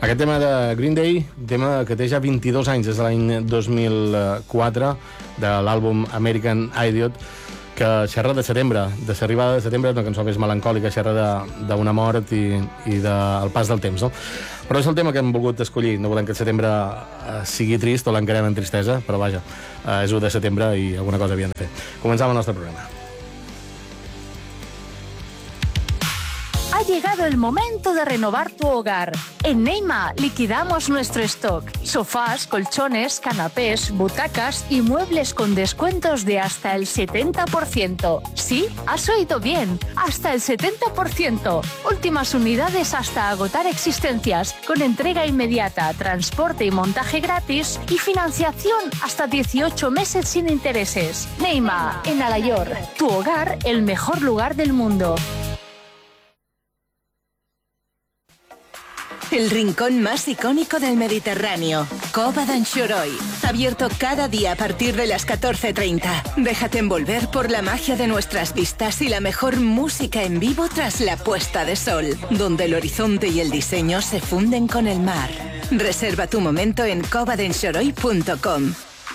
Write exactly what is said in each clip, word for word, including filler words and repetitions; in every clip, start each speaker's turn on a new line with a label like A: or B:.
A: Aquest tema de Green Day, tema que té ja vint-i-dos anys, des de l'any dos mil quatre, de l'àlbum American Idiot, que xerra de setembre, de l'arribada de setembre, una cançó més melancòlica, xerra d'una mort i, i del pas del temps, no? Però és el tema que hem volgut escollir. No volem que el setembre eh, sigui trist o l'encarem en tristesa, però vaja, eh, és u de setembre i alguna cosa havien de fer. Començam el nostre programa.
B: Ha llegado el momento de renovar tu hogar. En Neima liquidamos nuestro stock. Sofás, colchones, canapés, butacas y muebles con descuentos de hasta el setenta por ciento. Sí, has oído bien, hasta el setenta por ciento. Últimas unidades hasta agotar existencias, con entrega inmediata, transporte y montaje gratis y financiación hasta dieciocho meses sin intereses. Neima, en Alayor, tu hogar, el mejor lugar del mundo.
C: El rincón más icónico del Mediterráneo, Cova d'Anxoroi. Abierto cada día a partir de las catorce treinta. Déjate envolver por la magia de nuestras vistas y la mejor música en vivo tras la puesta de sol, donde el horizonte y el diseño se funden con el mar. Reserva tu momento en cova d'anxoroi punto com.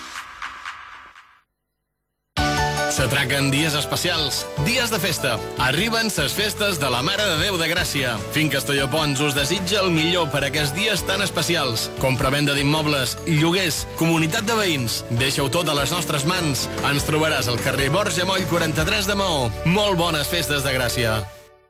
D: S'atraquen dies especials, dies de festa. Arriben ses festes de la Mare de Déu de Gràcia. Finca Estollapons us desitja el millor per a aquests dies tan especials. Compra-venda d'immobles, lloguers, comunitat de veïns. Deixa-ho tot a les nostres mans. Ens trobaràs al carrer Borja Moll quaranta-tres de Maó. Molt bones festes de Gràcia.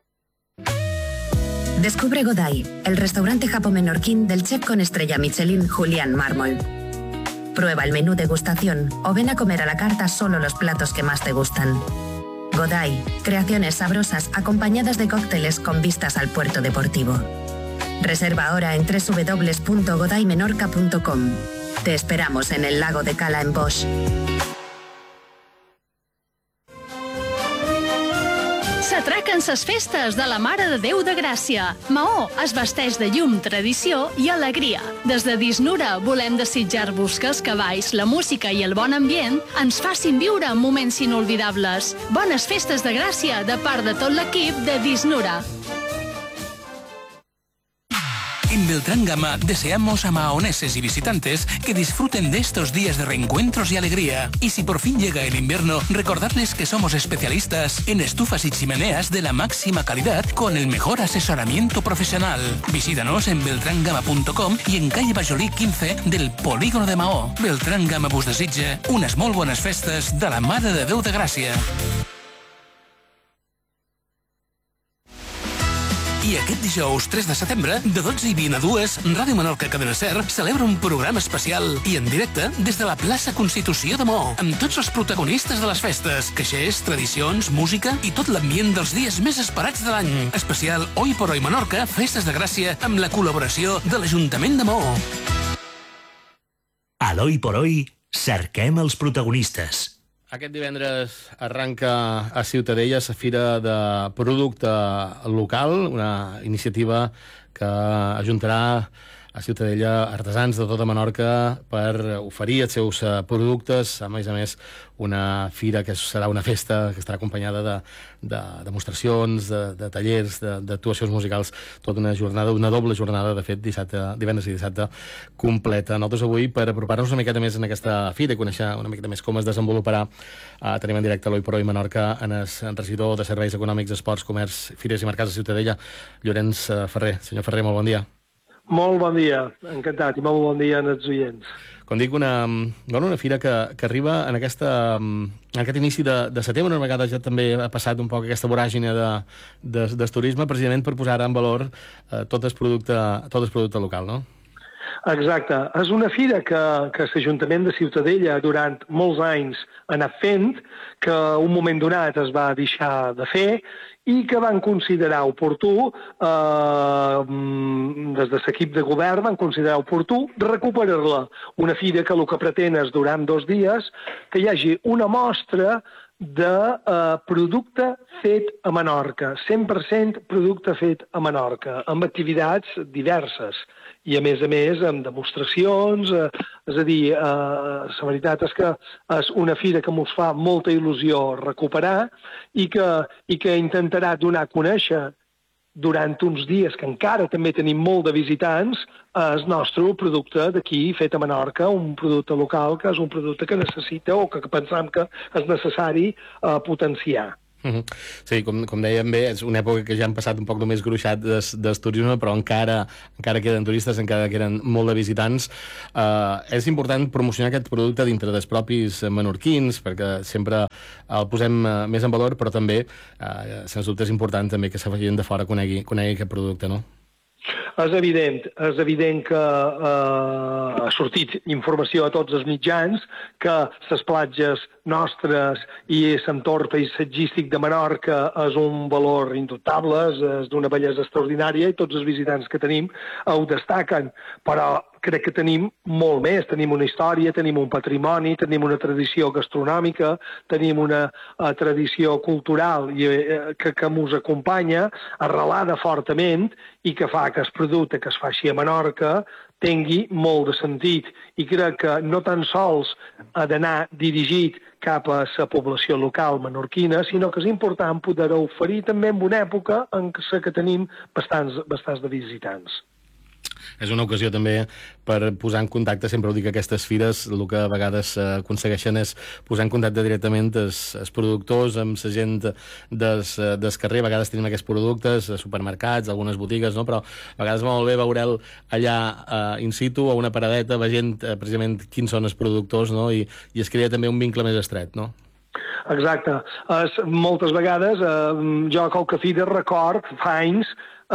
E: Descubre Godai, el restaurante japo-menorquín del chef con estrella Michelin Julián Mármol. Prueba el menú degustación o ven a comer a la carta solo los platos que más te gustan. Godai, creaciones sabrosas acompañadas de cócteles con vistas al puerto deportivo. Reserva ahora en doble u doble u doble u punto godai menorca punto com. Te esperamos en el lago de Cala en Bosch.
B: S'atraquen ses festes de la Mare de Déu de Gràcia. Maó es vesteix de llum, tradició i alegria. Des de Disnura volem desitjar-vos que els cavalls, la música i el bon ambient ens facin viure moments inolvidables. Bones festes de Gràcia de part de tot l'equip de Disnura.
F: En Beltrán Gama deseamos a mahoneses y visitantes que disfruten de estos días de reencuentros y alegría. Y si por fin llega el invierno, recordarles que somos especialistas en estufas y chimeneas de la máxima calidad con el mejor asesoramiento profesional. Visítanos en beltrán gama punto com y en calle Bajolí quince del Polígono de Maó. Beltrán Gama vos desitja unes molt bones festes de la Mare de Déu de Gràcia. I aquest dijous tres de setembre, de dotze i vint a dues, Ràdio Menorca Cadena Ser celebra un programa especial i en directe des de la plaça Constitució de Maó, amb tots els protagonistes de les festes, caixers, tradicions, música i tot l'ambient dels dies més esperats de l'any. Especial Hoy por Hoy Menorca, Festes de Gràcia, amb la col·laboració de l'Ajuntament de Maó.
G: A l'Hoy por Hoy, cerquem els protagonistes.
A: Aquest divendres arranca a Ciutadella la Fira de Producte Local, una iniciativa que ajuntarà a Ciutadella artesans de tota Menorca per oferir els seus productes. A més a més, una fira que serà una festa que estarà acompanyada de, de demostracions, de, de tallers, d'actuacions musicals, tota una jornada, una doble jornada, de fet, dissabte, divendres i dissabte, completa. Nosaltres avui, per apropar-nos una miqueta més en aquesta fira i conèixer una miqueta més com es desenvoluparà, eh, tenim en directe l'Hoy por Hoy Menorca en el regidor de Serveis Econòmics, Esports, Comerç, Fires i Mercats de Ciutadella, Llorenç Ferrer. Senyor Ferrer, molt bon dia.
H: Molt bon dia, encantat, i molt bon dia als oients.
A: Com dic, una, bueno, una fira que, que arriba en, aquesta, en aquest inici de, de setembre, una vegada ja també ha passat un poc aquesta voràgine de, de, de turisme, precisament per posar en valor eh, tot el producte, tot el producte local, no?
H: Exacte. És una fira que, que l'Ajuntament de Ciutadella durant molts anys ha anat fent, que un moment donat es va deixar de fer i que van considerar oportú, eh, des de l'equip de govern van considerar oportú recuperar-la. Una fira que el que pretén és, durant dos dies, que hi hagi una mostra de eh, producte fet a Menorca, cent per cent producte fet a Menorca, amb activitats diverses. I, a més a més, amb demostracions, eh, és a dir, eh, la veritat és que és una fira que ens fa molta il·lusió recuperar i que, i que intentarà donar a conèixer durant uns dies que encara també tenim molt de visitants, el nostre producte d'aquí, fet a Menorca, un producte local, que és un producte que necessita o que pensam que és necessari uh, potenciar.
A: Uh-huh. Sí, com, com dèiem bé, és una època que ja han passat un poc només gruixat des, des turisme, però encara, encara queden turistes, encara queden molt de visitants. Uh, és important promocionar aquest producte dintre dels propis menorquins, perquè sempre el posem uh, més en valor, però també, uh, sens dubte, és important també que la gent de fora conegui, conegui aquest producte, no?
H: És evident, és evident que eh, ha sortit informació a tots els mitjans que les platges nostres i l'entorn paisatgístic de Menorca és un valor indubtable, és d'una bellesa extraordinària i tots els visitants que tenim ho destaquen, però crec que tenim molt més, tenim una història, tenim un patrimoni, tenim una tradició gastronòmica, tenim una uh, tradició cultural i, uh, que, que ens acompanya, arrelada fortament i que fa que el producte que es faci a Menorca tingui molt de sentit. I crec que no tan sols ha d'anar dirigit cap a la població local menorquina, sinó que és important poder-ho oferir també en una època en què que tenim bastants, bastants de visitants.
A: És una ocasió també per posar en contacte, sempre ho dic, aquestes fires, el que a vegades aconsegueixen és posar en contacte directament els, els productors amb la gent des, des carrer. A vegades tenim aquests productes a supermercats, algunes botigues, no? Però a vegades va molt bé veure'l allà uh, in situ, a una paradeta, veient uh, precisament quins són els productors, no? I, i es crea també un vincle més estret, no?
H: Exacte. Es, moltes vegades eh, jo a qualque fira record fa anys Uh,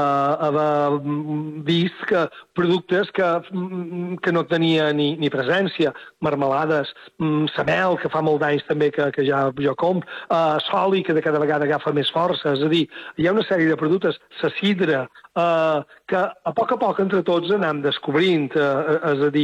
H: haver vist que productes que, que no tenia ni, ni presència, marmelades, la mel, que fa molt d'anys també que, que ja jo compro, uh, soli, que de cada vegada agafa més força, és a dir, hi ha una sèrie de productes, la sidra, uh, que a poc a poc entre tots anem descobrint, uh, és a dir,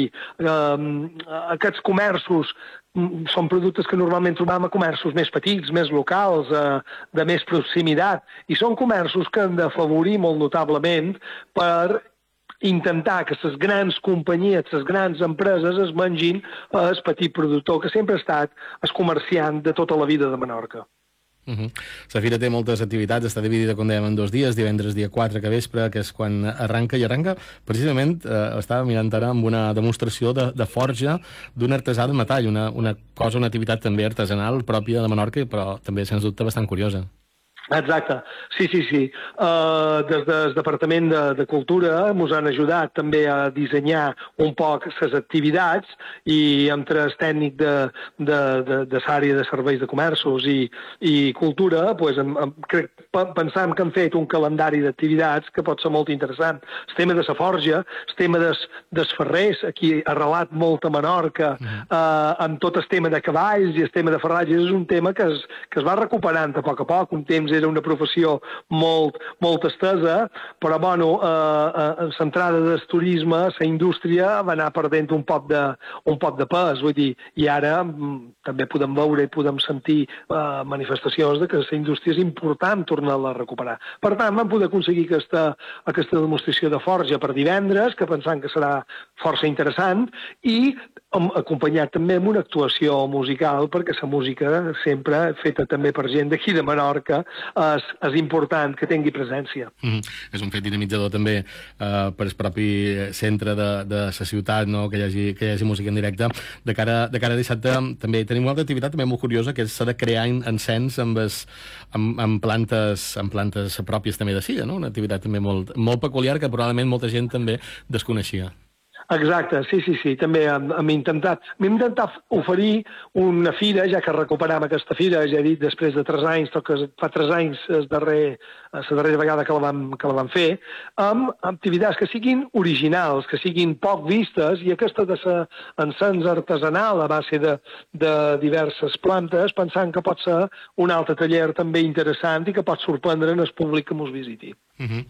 H: uh, aquests comerços són productes que normalment trobam a comerços més petits, més locals, eh, de més proximitat, i són comerços que han d'afavorir molt notablement per intentar que les grans companyies, les grans empreses es mengin el petit productor, que sempre ha estat el comerciant de tota la vida de Menorca.
A: Uh-huh. La fira té moltes activitats, està dividida, com dèiem, en dos dies, divendres dia quatre que vespre, que és quan arranca, i arranca precisament, eh, estava mirant ara amb una demostració de, de forja d'un artesà de metall, una, una cosa, una activitat també artesanal pròpia de Menorca, però també, sens dubte, bastant curiosa.
H: Exacte, sí, sí, sí. Uh, des del Departament de, de Cultura ens han ajudat també a dissenyar un poc les activitats i entre el tècnic de, de, de, de l'àrea de serveis de comerços i, i cultura, pues, em, em, crec, pensam que han fet un calendari d'activitats que pot ser molt interessant. El tema de la forja, el tema des, des ferrers, aquí arrelat molt a Menorca, uh, amb tot el tema de cavalls i el tema de ferratges, és un tema que es, que es va recuperant a poc a poc. Un temps era una professió molt, molt estesa, però, bueno, eh, eh, centrada del turisme, la indústria va anar perdent un poc de, un poc de pes, vull dir, i ara mm, també podem veure i podem sentir eh, manifestacions de que la indústria és important tornar-la a recuperar. Per tant, vam poder aconseguir aquesta, aquesta demostració de forja per divendres, que pensam que serà força interessant, i acompanyat també amb una actuació musical, perquè la música, sempre feta també per gent d'aquí de Menorca, és, és important que tingui presència.
A: Mm-hmm. És un fet dinamitzador també eh, per el propi centre de, de la ciutat, no? que, hi hagi, que hi hagi música en directe. De cara, de cara a dissabte també tenim una altra activitat també molt curiosa, que és de crear encens amb, es, amb, amb, plantes, amb plantes pròpies també de silla, no? Una activitat també molt, molt peculiar que probablement molta gent també desconeixia.
H: Exacte, sí, sí, sí, també hem, hem intentat hem intentat oferir una fira, ja que recuperam aquesta fira, ja he dit, després de tres anys, tot que fa tres anys el darrer, la darrera vegada que la vam, que la vam fer, amb activitats que siguin originals, que siguin poc vistes, i aquesta de l'encens artesanal a base de, de diverses plantes, pensant que pot ser un altre taller també interessant i que pot sorprendre el públic que ens visiti.
A: Uh-huh.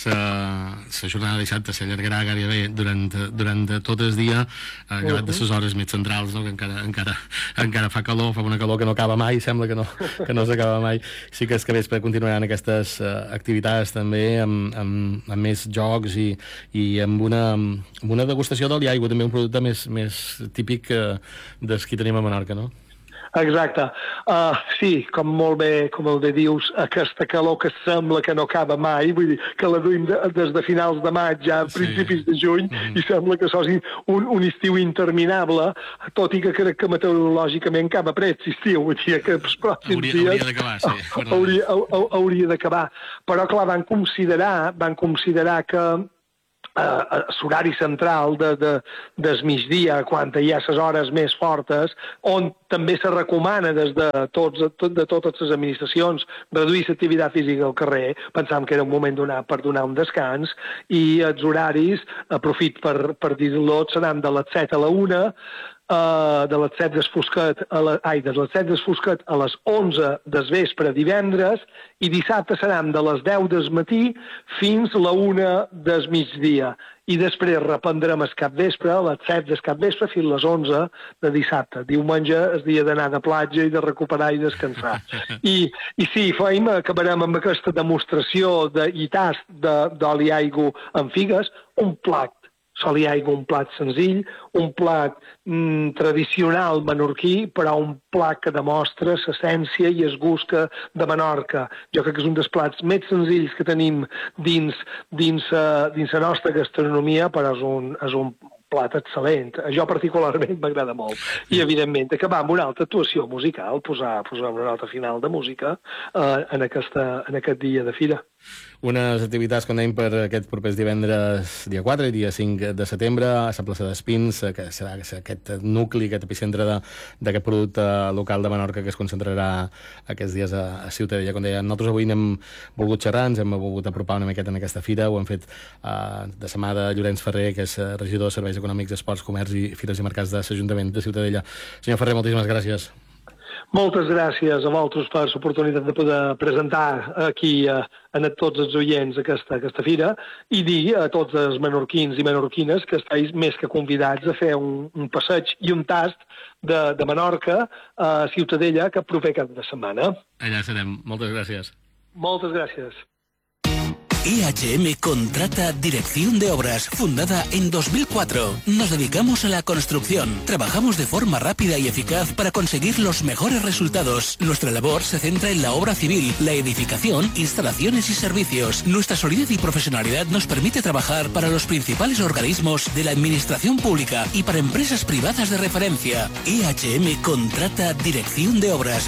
A: La jornada de dissabte s'allargarà gairebé durant, durant tot el dia, eh, acabat uh-huh. de les hores més centrals, no? Que encara, encara, encara fa calor, fa una calor que no acaba mai, sembla que no, que no s'acaba mai. Sí que és que vespre continuaran aquestes uh, activitats també amb, amb, amb més jocs i, i amb, una, amb una degustació d'oli i aigua, també un producte més, més típic uh, dels que tenim a Menorca, no?
H: Exacte. Uh, sí, com molt bé, com molt bé dius, aquesta calor que sembla que no acaba mai, vull dir, que la duim de, des de finals de maig ja a principis sí. de juny, mm-hmm. i sembla que sigui un, un estiu interminable, tot i que crec que meteorològicament acaba pre-estiu, vull dir que els pròxims
D: hauria,
H: dies...
D: Hauria d'acabar, sí.
H: Hauria, hauria d'acabar. Però, clar, van considerar, van considerar que Uh, l'horari central de, de, del migdia, quan hi ha les hores més fortes, on també se recomana des de, tots, tot, de totes les administracions reduir l'activitat física al carrer, pensàvem que era un moment donar, per donar un descans, i els horaris, aprofit per, per dir-lo, seran de les set a la una, Uh, de les set d'esfosquet a la, ai, de les set d'esfosquet a les onze des vespre divendres, i dissabte seran de les deu del matí fins a la una del migdia. I després reprendrem el capvespre, a les set del capvespre fins a les onze de dissabte. Diumenge és dia d'anar de platja i de recuperar i descansar. I, i sí, feim, acabarem amb aquesta demostració de, i tast d'oli aigua amb figues, un plat sol i aigua, un plat senzill, un plat mm, tradicional menorquí, però un plat que demostra l'essència i el gust que, de Menorca. Jo crec que és un dels plats més senzills que tenim dins, dins, uh, dins la nostra gastronomia, però és un, és un plat excel·lent. Jo particularment m'agrada molt. I, evidentment, acabar amb una altra actuació musical, posar, posar una altra final de música uh, en, aquesta, en aquest dia de fira.
A: Unes activitats, com dèiem, per aquest propers divendres, dia quatre i dia cinc de setembre, a la plaça d'Espins, que serà aquest nucli, aquest epicentre d'aquest producte local de Menorca que es concentrarà aquests dies a, a Ciutadella. Com deia, nosaltres avui n'hem volgut xerrar, ens hem volgut apropar una miqueta en aquesta fira, ho hem fet uh, de la mà de Llorenç Ferrer, que és regidor de Serveis Econòmics, Esports, Comerç i Fires i Mercats de l'Ajuntament de Ciutadella. Senyor Ferrer, moltíssimes gràcies.
H: Moltes gràcies a vosaltres per l'oportunitat de poder presentar aquí a, a tots els oients aquesta, aquesta fira i dir a tots els menorquins i menorquines que esteu més que convidats a fer un, un passeig i un tast de, de Menorca a Ciutadella que proper cap de setmana.
A: Allà serem. Moltes gràcies.
H: Moltes gràcies.
F: E H M contrata Dirección de Obras, fundada en dos mil cuatro. Nos dedicamos a la construcción. Trabajamos de forma rápida y eficaz para conseguir los mejores resultados. Nuestra labor se centra en la obra civil, la edificación, instalaciones y servicios. Nuestra solidez y profesionalidad nos permite trabajar para los principales organismos de la administración pública y para empresas privadas de referencia. E H M contrata Dirección de Obras.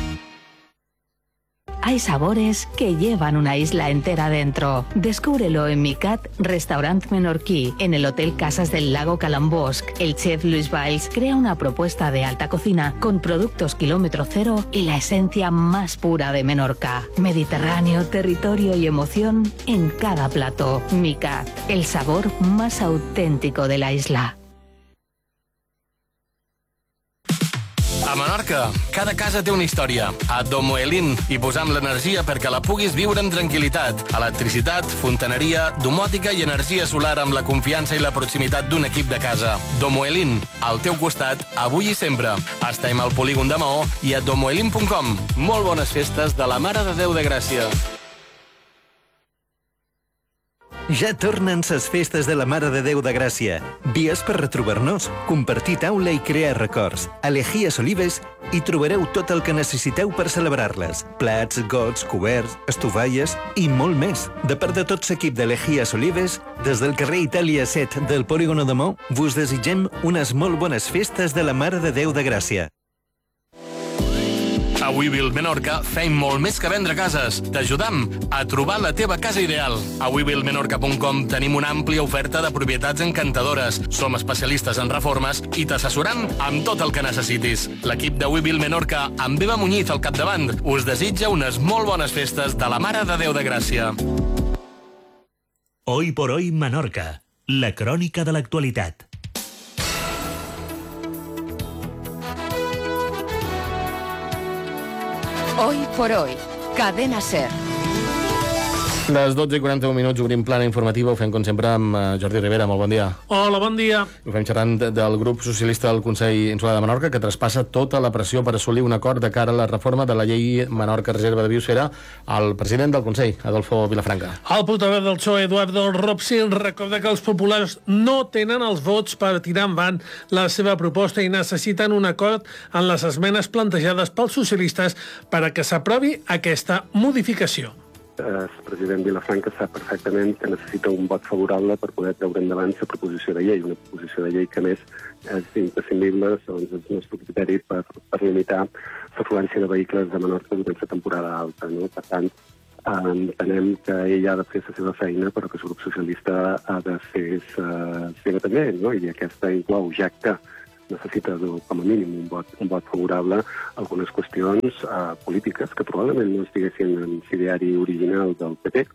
B: Hay sabores que llevan una isla entera dentro. Descúbrelo en Micat Restaurant Menorquí, en el Hotel Casas del Lago Calambosc. El chef Luis Valls crea una propuesta de alta cocina con productos kilómetro cero y la esencia más pura de Menorca. Mediterráneo, territorio y emoción en cada plato. Micat, el sabor más auténtico de la isla.
D: A Menorca, cada casa té una història. A Domoelin hi posam l'energia perquè la puguis viure amb tranquil·litat. Electricitat, fontaneria, domòtica i energia solar amb la confiança i la proximitat d'un equip de casa. Domoelin, al teu costat, avui i sempre. Estem al polígon de Maó i a domoelin punt com. Molt bones festes de la Mare de Déu de Gràcia.
I: Ja tornen ses festes de la Mare de Déu de Gràcia. Vies per retrobar-nos, compartir taula i crear records. A l'Egies Olives hi trobareu tot el que necessiteu per celebrar-les. Plats, gots, coberts, estovalles i molt més. De part de tot l'equip de l'Egies Olives, des del carrer Itàlia set del Polígono de Mou, vos desitgem unes molt bones festes de la Mare de Déu de Gràcia.
D: A WeBuild Menorca fem molt més que vendre cases. T'ajudam a trobar la teva casa ideal. A we build menorca punt com tenim una àmplia oferta de propietats encantadores. Som especialistes en reformes i t'assessoram amb tot el que necessitis. L'equip de WeBuild Menorca, amb Eva Muñiz al capdavant, us desitja unes molt bones festes de la Mare de Déu de Gràcia.
G: Hoy por hoy Menorca, la crònica de l'actualitat.
J: Hoy por hoy, Cadena SER.
A: Les dotze i quaranta-un minuts obrim plana informativa, ho fem com sempre amb Jordi Rivera. Molt bon dia.
J: Hola, bon dia.
A: Ho fem xerrant del grup socialista del Consell Insular de Menorca, que traspassa tota la pressió per assolir un acord de cara a la reforma de la llei Menorca Reserva de Biosfera al president del Consell, Adolfo Vilafranca.
J: El portaveu del P S O E, Eduardo Ropsi, recorda que els populars no tenen els vots per tirar endavant la seva proposta i necessiten un acord en les esmenes plantejades pels socialistes per a que s'aprovi aquesta modificació.
K: El president Vilafranca sap perfectament que necessita un vot favorable per poder treure endavant la proposició de llei, una proposició de llei que, més, és imprescindible, segons el nostre criteri, per, per limitar l'afluència de vehicles de Menorca durant la temporada alta. No? Per tant, entenem que ell ha de fer la seva feina, però que el grup socialista ha de fer la seva també, no? I aquesta inclou, ja que necessita com a mínim un vot, un vot favorable a algunes qüestions uh, polítiques que probablement no estiguessin en l'ideari original del P P.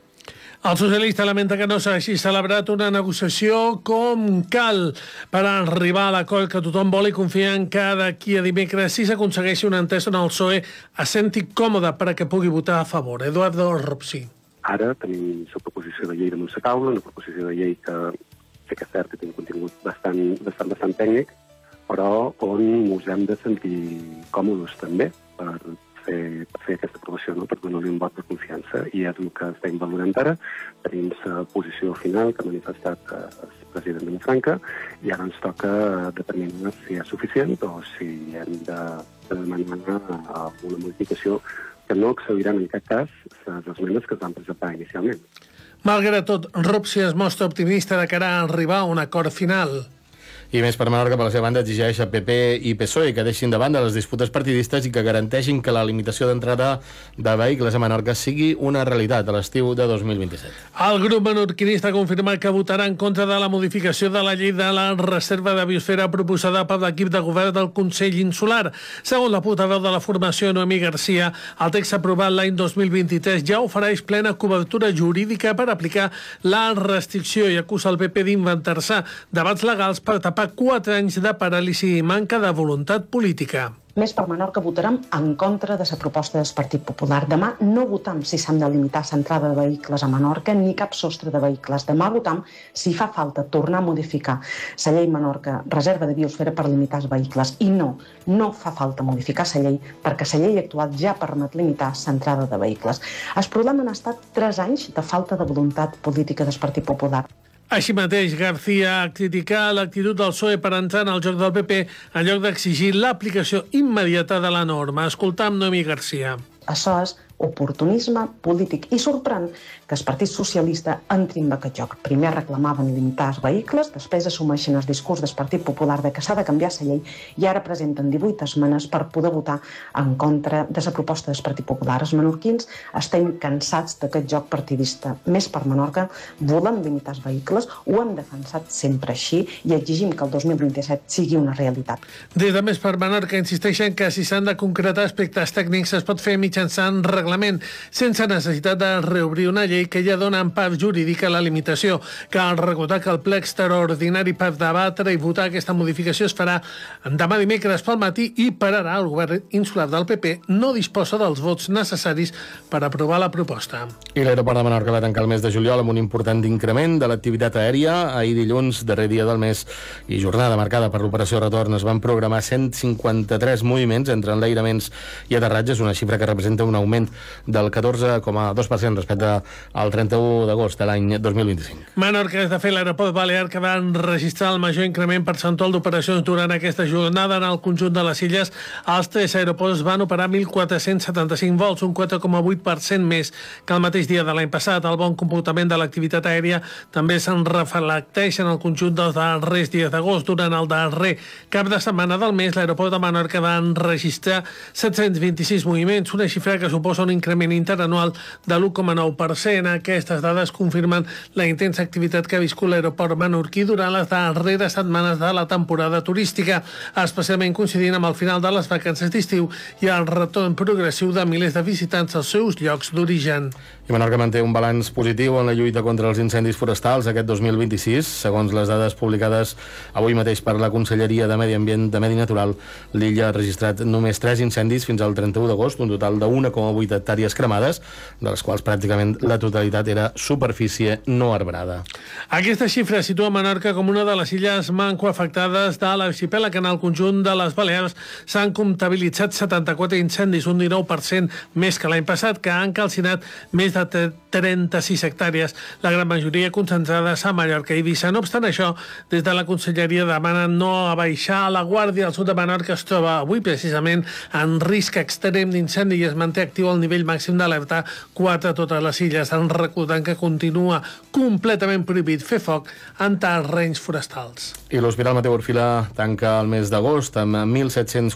J: El socialista lamenta que no s'hagi celebrat una negociació com cal per arribar a l'acord que tothom vol i confia en que d'aquí a dimecres, si s'aconsegueixi una entesa en el P S O E, es senti còmode per a que pugui votar a favor. Eduardo Ropsi.
K: Ara tenim la proposició de llei damunt la taula, una proposició de llei que sé que és cert que té un contingut bastant, bastant, bastant tècnic, però on ens hem de sentir còmodes també per fer, per fer aquesta aprovació, no? Per donar-li un vot de confiança, i és el que estem valorant ara. Tenim la posició final que ha manifestat el president de Vilafranca i ara ens toca determinar si és suficient o si hem de, de demanar una modificació que no accediran en cap cas les esmenes que es van presentar inicialment.
J: Malgrat tot, Ropsi es mostra optimista de cara a arribar a un acord final.
A: I més per Menorca, per la seva banda, exigeix a P P i P S O E que deixin de banda les disputes partidistes i que garanteixin que la limitació d'entrada de vehicles a Menorca sigui una realitat a l'estiu de dos mil vint-i-set.
J: El grup menorquinista ha confirmat que votarà en contra de la modificació de la llei de la reserva de biosfera proposada per l'equip de govern del Consell Insular. Segons la portaveu de la formació, Noemí Garcia, el text aprovat l'any dos mil vint-i-tres ja ofereix plena cobertura jurídica per aplicar la restricció i acusa el P P d'inventar-se debats legals per tapar quatre anys de paràlisi i manca de voluntat política.
L: Més per Menorca votarem en contra de la proposta del Partit Popular. Demà no votam si s'han de limitar l'entrada de vehicles a Menorca ni cap sostre de vehicles. Demà votam si fa falta tornar a modificar la llei Menorca Reserva de Biosfera per limitar els vehicles. I no, no fa falta modificar la llei perquè la llei actual ja permet limitar l'entrada de vehicles. El problema han estat tres anys de falta de voluntat política del Partit Popular.
J: Així mateix, García ha criticat l'actitud del P S O E per entrar en el joc del P P en lloc d'exigir l'aplicació immediata de la norma. Escoltam Noemí García.
L: Això és oportunisme polític i sorprèn que el Partit Socialista entri en aquest joc. Primer reclamaven limitar els vehicles, després assumeixen el discurs del Partit Popular de que s'ha de canviar la llei i ara presenten divuit esmenes per poder votar en contra de la proposta del Partit Popular. Els menorquins estem cansats d'aquest joc partidista. Més per Menorca, volem limitar els vehicles, ho hem defensat sempre així i exigim que el dos mil vint-i-set sigui una realitat.
J: Des de Més per Menorca insisteixen que si s'han de concretar aspectes tècnics es pot fer mitjançant reglament, sense necessitat de reobrir una llei que ja dona en part jurídica a la limitació. Cal recordar que el ple extraordinari per debatre i votar aquesta modificació es farà demà dimecres pel matí i per ara el govern insular del P P no disposa dels vots necessaris per aprovar la proposta.
A: I l'aeroport de Menorca va tancar el mes de juliol amb un important increment de l'activitat aèria. Ahir dilluns, darrer dia del mes i jornada marcada per l'operació retorn, es van programar cent cinquanta-tres moviments entre enlairaments i aterratges, una xifra que representa un augment del catorze coma dos per cent respecte al trenta-u d'agost de l'any dos mil vint-i-cinc.
J: Menorca és de fer l'aeroport balear que va enregistrar el major increment percentual d'operacions durant aquesta jornada. En el conjunt de les illes, els tres aeroports van operar mil quatre-cents setanta-cinc vols, un quatre coma vuit per cent més que el mateix dia de l'any passat. El bon comportament de l'activitat aèria també se'n reflecteix en el conjunt dels darrers dies d'agost. Durant el darrer cap de setmana del mes, l'aeroport de Menorca va enregistrar set-cents vint-i-sis moviments, una xifra que suposa un increment interanual de l'u coma nou per cent. Aquestes dades confirmen la intensa activitat que ha viscut l'aeroport menorquí durant les darreres setmanes de la temporada turística, especialment coincidint amb el final de les vacances d'estiu i el retorn progressiu de milers de visitants als seus llocs d'origen.
A: I Menorca manté un balanç positiu en la lluita contra els incendis forestals aquest dos mil vint-i-sis. Segons les dades publicades avui mateix per la Conselleria de Medi Ambient de Medi Natural, l'illa ha registrat només tres incendis fins al trenta-u d'agost, un total de un coma vuit hectàrees cremades, de les quals pràcticament la totalitat totalitat era superfície no arbrada.
J: Aquesta xifra situa Menorca com una de les illes manco afectades de l'arxipèlag. En el conjunt de les Balears s'han comptabilitzat setanta-quatre incendis, un dinou per cent més que l'any passat, que han calcinat més de trenta-sis hectàrees, la gran majoria concentrades a Mallorca i Eivissa. No obstant això, des de la Conselleria demanen no abaixar la guàrdia. El sud de Menorca es troba avui precisament en risc extrem d'incendi i es manté actiu el nivell màxim d'alerta quatre a totes les illes, en recordant que continua completament prohibit fer foc en terrenys forestals.
A: I l'Hospital Mateu Orfila tanca el mes d'agost amb mil set-cents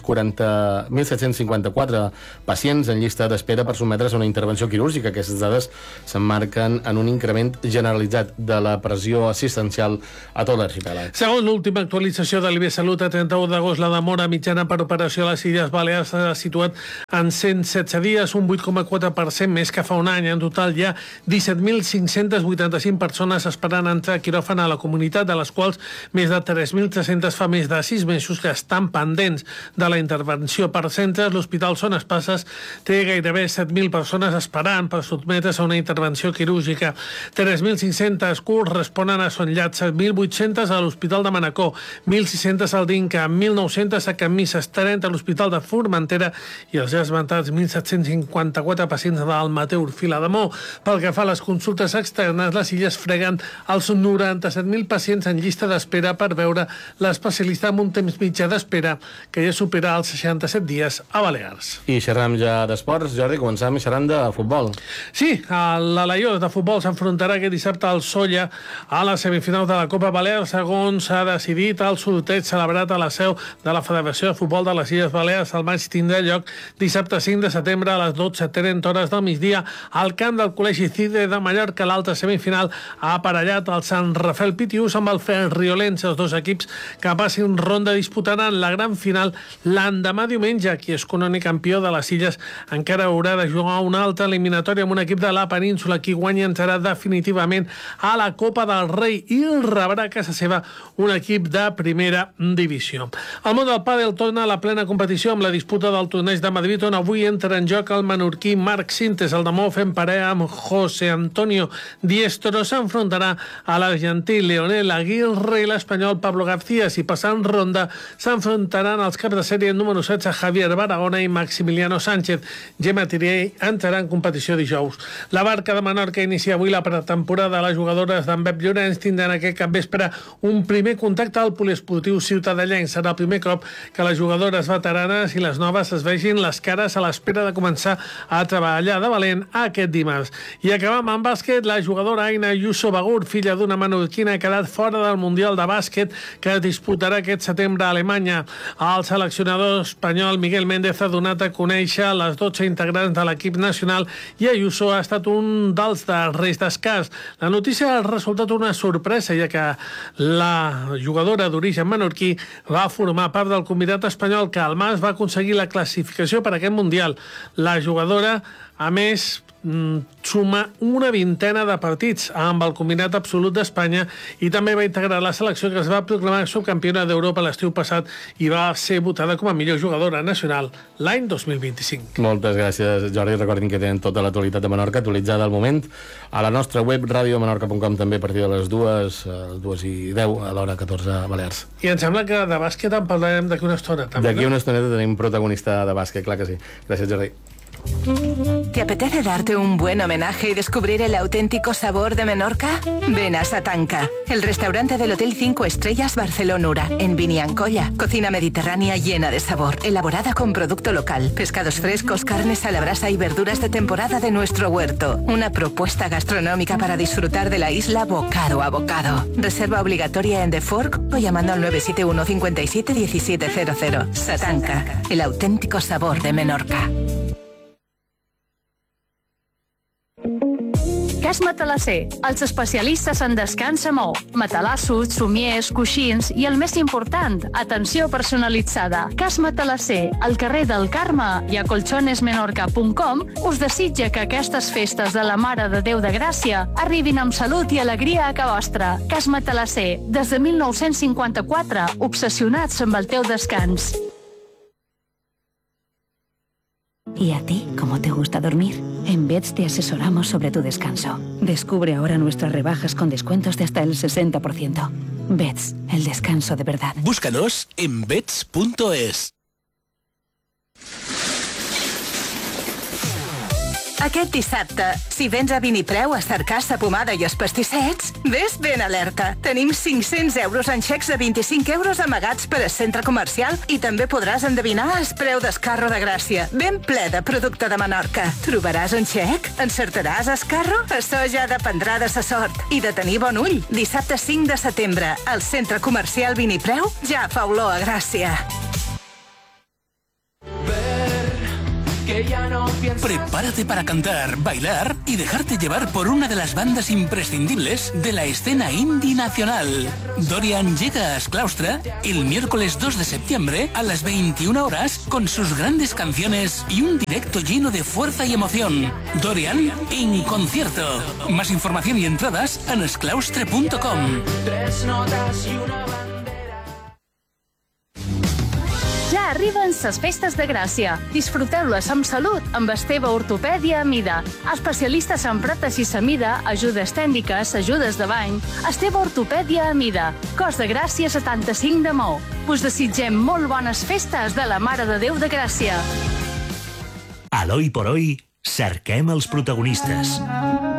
A: cinquanta-quatre pacients en llista d'espera per sotmetre's a una intervenció quirúrgica. Aquestes dades s'emmarquen en un increment generalitzat de la pressió assistencial a tot l'arxipèlag.
J: Segons l'última actualització de l'I B Salut, a trenta-u d'agost la demora mitjana per operació a les Illes Balears s'ha situat en cent setze dies, un vuit coma quatre per cent més que fa un any. En total hi ha disset mil cinc-cents vuitanta-cinc persones esperant entrar a quiròfan a la comunitat, de les quals més de tres mil tres-cents fa més de sis mesos que estan pendents de la intervenció. Per centres, l'Hospital Son Espases té gairebé set mil persones esperant per sotmetre's a una intervenció quirúrgica. tres mil cinc-cents corresponen a Son Llàtzer, mil vuit-cents a l'Hospital de Manacor, mil sis-cents al Dinca, mil nou-cents a Can Misses, trenta a l'Hospital de Formentera i els ja esmentats mil set-cents cinquanta-quatre pacients del Mateu Orfila de Mó. Pel que fa a les consultes externes, les illes freguen els noranta-set mil pacients en llista d'espera per veure l'especialista amb un temps mitjà d'espera que ja supera els seixanta-set dies a Balears.
A: I xerram ja d'esports, Jordi, començam xerrant de futbol.
J: Sí, l'Alaior de futbol s'enfrontarà aquest dissabte al Sóller a la semifinal de la Copa Balears, segons s'ha decidit el sorteig celebrat a la seu de la Federació de Futbol de les Illes Balears. El maig tindrà lloc dissabte cinc de setembre a les dotze trenta hores del migdia al camp del Col·legi CIDE de Mallorca. L'altra semifinal ha aparellat el Sant Rafael Pitiús amb el Ferriolense. Els dos equips que passin ronda disputaran la gran final l'endemà diumenge. Qui és cononi campió de les Illes encara haurà de jugar una altra eliminatòria amb un equip de la península. Qui guanya entrarà definitivament a la Copa del Rei i rebrà a casa seva un equip de primera divisió. El món del pàdel torna a la plena competició amb la disputa del torneig de Madrid, on avui entra en joc el menorquí Marc Sintes. El demà fent parella amb José Antonio Diestro s'enfrontarà a l'argentí Leonel Aguirre i l'espanyol Pablo García. Si passant ronda s'enfrontaran els caps de sèrie número setze Javier Barahona i Maximiliano Sánchez. Gemma Tiriell entrarà en competició dijous. La Barca de Menorca inicia avui la pretemporada. Les jugadores d'en Pep Llorenç tindran aquest capvespre un primer contacte al poliesportiu ciutadellenc. Serà el primer cop que les jugadores veteranes i les noves es vegin les cares a l'espera de començar a treballar de valent aquest dimarts. I acabam amb bàsquet. La jugadora Aina Ayuso Bagur, filla d'una menorquina, ha quedat fora del Mundial de Bàsquet que es disputarà aquest setembre a Alemanya. El seleccionador espanyol Miguel Méndez ha donat a conèixer les dotze integrants de l'equip nacional i Ayuso ha estat un dels darrers d'escàs. La notícia ha resultat una sorpresa, ja que la jugadora d'origen menorquí va formar part del convidat espanyol que al Mas va aconseguir la classificació per a aquest Mundial. La jugadora, a més, suma una vintena de partits amb el combinat absolut d'Espanya i també va integrar la selecció que es va proclamar subcampiona d'Europa l'estiu passat i va ser votada com a millor jugadora nacional l'any dos mil vint-i-cinc.
A: Moltes gràcies, Jordi. Recordin que tenen tota l'actualitat de Menorca actualitzada al moment a la nostra web radio menorca punt com, també a partir de les dues, dues i deu a l'hora catorze a Balears.
J: I em sembla que de bàsquet en parlarem d'aquí una estona també,
A: d'aquí
J: no?
A: una estoneta tenim protagonista de bàsquet, clar que sí. Gràcies, Jordi.
C: ¿Te apetece darte un buen homenaje y descubrir el auténtico sabor de Menorca? Ven a Satanca, el restaurante del Hotel cinco Estrellas Barcelonura, en Biniancolla. Cocina mediterránea llena de sabor, elaborada con producto local, pescados frescos, carnes a la brasa y verduras de temporada de nuestro huerto. Una propuesta gastronómica para disfrutar de la isla bocado a bocado. Reserva obligatoria en The Fork o llamando al nueve siete uno, cinco siete, uno siete cero cero. Satanca, el auténtico sabor de Menorca.
B: Cas Matalasser, els especialistes en descans a Maó. Matalassos, somiers, coixins i el més important, atenció personalitzada. Cas Matalasser, al carrer del Carme i a colchones menorca punt com us desitja que aquestes festes de la Mare de Déu de Gràcia arribin amb salut i alegria a casa vostra. Cas Matalasser, des de mil nou-cents cinquanta-quatre, obsessionats amb el teu descans.
M: ¿Y a ti cómo te gusta dormir? En Beds te asesoramos sobre tu descanso. Descubre ahora nuestras rebajas con descuentos de hasta el sesenta por ciento. Beds, el descanso de verdad.
F: Búscanos en beds punto es.
C: Aquest dissabte, si vens a Vinipreu a cercar sa pomada i els pastissets, ves ben alerta. Tenim cinc-cents euros en xecs de vint-i-cinc euros amagats per al centre comercial i també podràs endevinar el preu d'Escarro de Gràcia, ben ple de producte de Menorca. Trobaràs un xec? Encertaràs Escarro? Això ja dependrà de sa sort i de tenir bon ull. Dissabte cinc de setembre, al centre comercial Vinipreu ja fa olor a Gràcia.
F: Prepárate para cantar, bailar y dejarte llevar por una de las bandas imprescindibles de la escena indie nacional. Dorian llega a Asclaustra el miércoles dos de septiembre a las veintiuna horas con sus grandes canciones y un directo lleno de fuerza y emoción. Dorian en concierto. Más información y entradas en asclaustre punto com.
B: Tres notas y una bandera. Ja arriben ses festes de Gràcia. Disfruteu-les amb salut amb Esteve Ortopèdia Amida. Especialistes en pròtesis Amida, ajudes tècniques, ajudes de bany. Esteve Ortopèdia Amida. Cos de Gràcia setanta-cinc de Mou. Us desitgem molt bones festes de la Mare de Déu de Gràcia.
G: A l'Hoy por Hoy, cerquem els protagonistes.